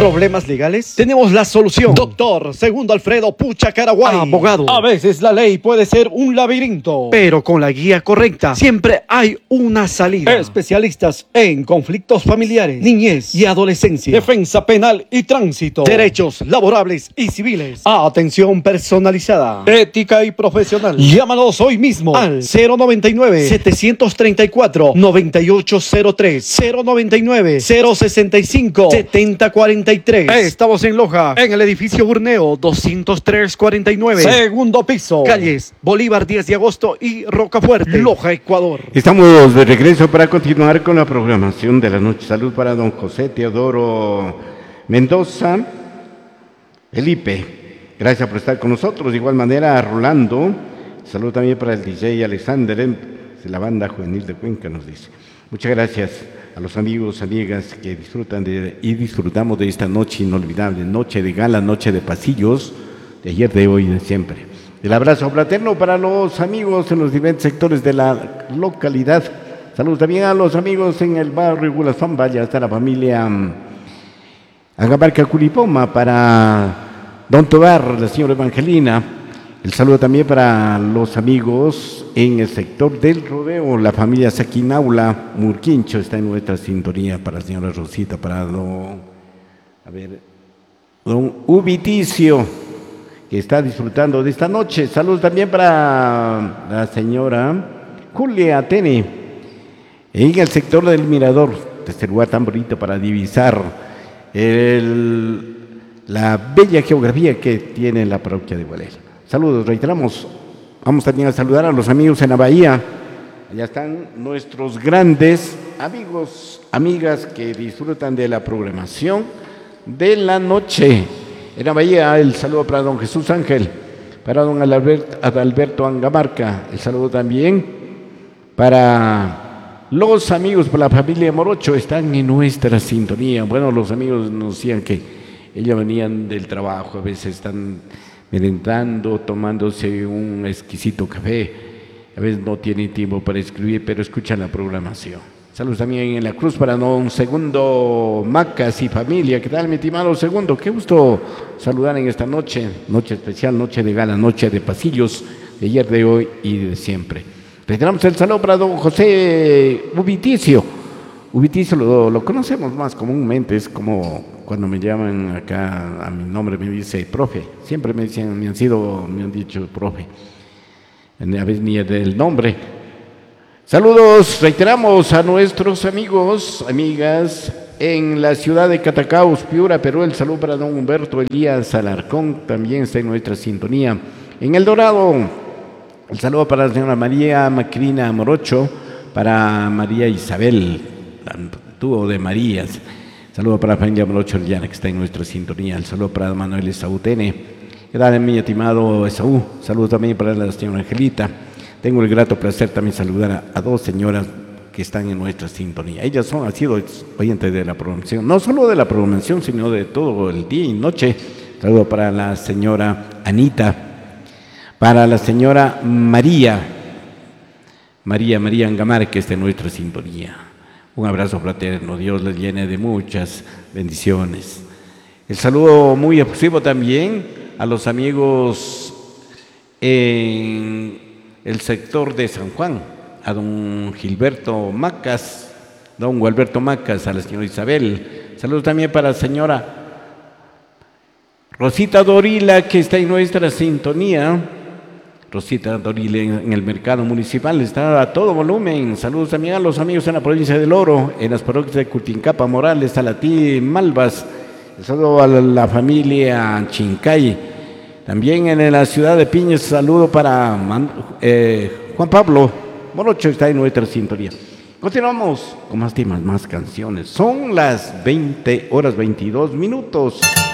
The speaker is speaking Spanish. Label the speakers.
Speaker 1: ¿Problemas legales? Tenemos la solución. Doctor Segundo Alfredo Pucha Caraguay, abogado. A veces la ley puede ser un laberinto, pero con la guía correcta siempre hay una salida. Especialistas en conflictos familiares, niñez y adolescencia, defensa penal y tránsito, derechos laborables y civiles, atención personalizada, ética y profesional. Llámanos hoy mismo al 099-734-9803, 099-065-7043. Estamos en Loja, en el edificio Burneo 203-49, segundo piso, calles Bolívar 10 de agosto y Rocafuerte, Loja, Ecuador.
Speaker 2: Estamos de regreso para continuar con la programación de la noche. Salud para don José Teodoro Mendoza, Felipe. Gracias por estar con nosotros. De igual manera, Rolando. Salud también para el DJ Alexander, de la banda juvenil de Cuenca, nos dice. Muchas gracias a los amigos, amigas que disfrutan y disfrutamos de esta noche inolvidable, noche de gala, noche de pasillos, de ayer, de hoy y de siempre. El abrazo fraterno para los amigos en los diferentes sectores de la localidad. Saludos también a los amigos en el barrio Gulazón, vaya hasta la familia Agamarca Curipoma, para don Tobar, la señora Evangelina. El saludo también para los amigos en el sector del rodeo, la familia Saquinaula Murquincho está en nuestra sintonía, para la señora Rosita, para don Ubiticio, que está disfrutando de esta noche. Saludos también para la señora Julia Atene, en el sector del Mirador, de este lugar tan bonito para divisar la bella geografía que tiene la parroquia de Gualel. Saludos, reiteramos. Vamos también a saludar a los amigos en la Bahía. Allá están nuestros grandes amigos, amigas que disfrutan de la programación de la noche. En la Bahía, el saludo para don Jesús Ángel, para don Adalberto Angamarca. El saludo también para los amigos, para la familia Morocho, están en nuestra sintonía. Bueno, los amigos nos decían que ellos venían del trabajo, a veces están merendando, tomándose un exquisito café, a veces no tienen tiempo para escribir, pero escuchan la programación. Saludos también en la Cruz para don Segundo Macas y familia. ¿Qué tal, mi estimado Segundo? Qué gusto saludar en esta noche, noche especial, noche de gala, noche de pasillos, de ayer, de hoy y de siempre. Reiteramos el saludo para don José Ubiticio. Ubiticio lo conocemos más comúnmente, es como cuando me llaman acá a mi nombre, me dice profe. Siempre me han dicho profe. A veces ni del nombre. Saludos, reiteramos a nuestros amigos, amigas en la ciudad de Catacaos, Piura, Perú. El saludo para don Humberto Elías Alarcón, también está en nuestra sintonía. En El Dorado, el saludo para la señora María Macrina Morocho, para María Isabel, dúo de Marías. Saludo para la familia Morocho Orellana, que está en nuestra sintonía. El saludo para Manuel Esaú Tene. ¿Qué tal, mi estimado Esaú? Saludos también para la señora Angelita. Tengo el grato placer también saludar a dos señoras que están en nuestra sintonía. Ellas han sido oyentes de la programación, no solo de la programación, sino de todo el día y noche. Saludo para la señora Anita, para la señora María Angamar, que está en nuestra sintonía. Un abrazo fraterno, Dios les llene de muchas bendiciones. El saludo muy efusivo también a los amigos en el sector de San Juan, a don Gilberto Macas, don Gualberto Macas, a la señora Isabel. Saludos también para la señora Rosita Dorila, que está en nuestra sintonía. Rosita Dorila en el mercado municipal, está a todo volumen. Saludos también a los amigos en la provincia del Oro, en las parroquias de Cutincapa, Morales, Talatí, Malvas. Saludo a la familia Chincay. También en la ciudad de Piñas, saludo para Juan Pablo Morocho, está en nuestra sintonía. Continuamos con más temas, más canciones. Son las 20:22.